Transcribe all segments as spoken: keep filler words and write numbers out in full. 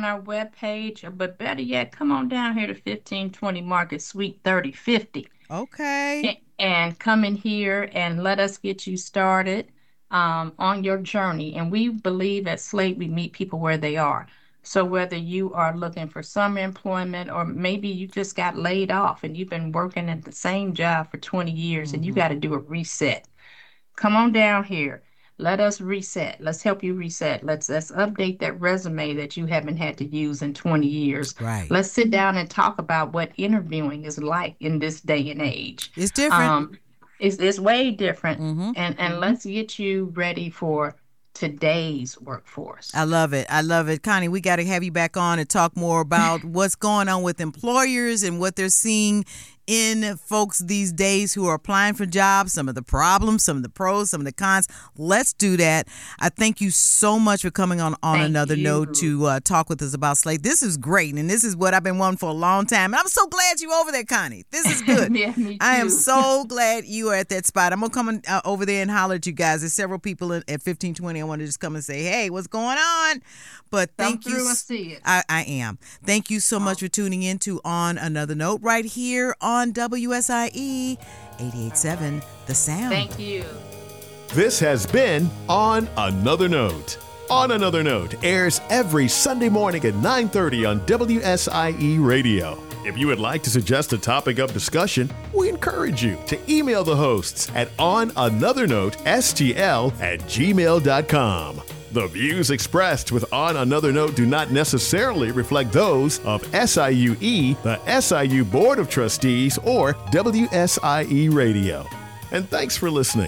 our webpage, but better yet, come on down here to fifteen twenty Market, Suite thirty fifty. Okay. A- And come in here and let us get you started um, on your journey. And we believe at Slate, we meet people where they are. So whether you are looking for summer employment or maybe you just got laid off and you've been working at the same job for twenty years and you Hmm. got to do a reset, come on down here. Let us reset. Let's help you reset. Let's let's update that resume that you haven't had to use in twenty years. Right. Let's sit down and talk about what interviewing is like in this day and age. It's different. Um, it's, it's way different. Hmm. And and let's get you ready for today's workforce. I love it. I love it. Connie, we got to have you back on and talk more about what's going on with employers and what they're seeing in folks these days who are applying for jobs, some of the problems, some of the pros, some of the cons. Let's do that. I thank you so much for coming on on Thank another you. note to uh, talk with us about Slate. This is great, and this is what I've been wanting for a long time. And I'm so glad you're over there, Connie. This is good. Yeah, me I am too. so glad you are at that spot. I'm going to come uh, over there and holler at you guys. There's several people in, at fifteen twenty. I want to just come and say, hey, what's going on? But Come thank you. through and see it. I, I am. Thank you so much for tuning in to On Another Note right here on W S I E eighty-eight point seven The Sound. Thank you. This has been On Another Note. On Another Note airs every Sunday morning at nine thirty on W S I E Radio. If you would like to suggest a topic of discussion, we encourage you to email the hosts at onanothernote.stl at gmail dot com. The views expressed with On Another Note do not necessarily reflect those of S I U E, the S I U Board of Trustees, or W S I E Radio. And thanks for listening.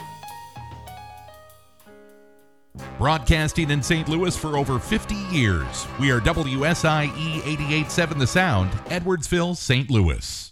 Broadcasting in Saint Louis for over fifty years. We are W S I E eighty-eight point seven The Sound, Edwardsville, Saint Louis.